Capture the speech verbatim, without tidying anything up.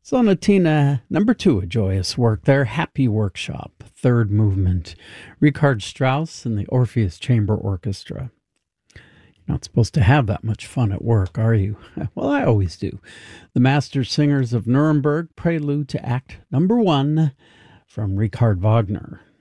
Sonatina number two, a joyous work there. Happy Workshop, third movement. Richard Strauss and the Orpheus Chamber Orchestra. You're not supposed to have that much fun at work, are you? Well, I always do. The Master Singers of Nuremberg, prelude to Act number one from Richard Wagner.